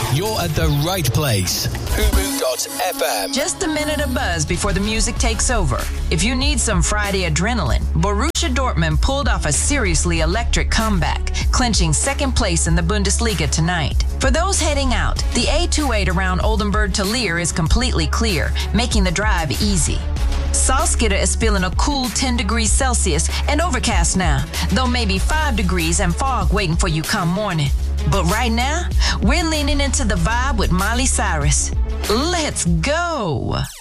you're at the right place. Fubu.fm. Just a minute of buzz before the music takes over. If you need some Friday adrenaline, Borussia Dortmund pulled off a seriously electric comeback, clinching second place in the Bundesliga tonight. For those heading out, the A28 around Oldenburg to Leer is completely clear, making the drive easy. Salzgitter is feeling a cool 10 degrees Celsius and overcast now, though maybe 5 degrees and fog waiting for you come morning. But right now, we're leaning into the vibe with Miley Cyrus. Let's go!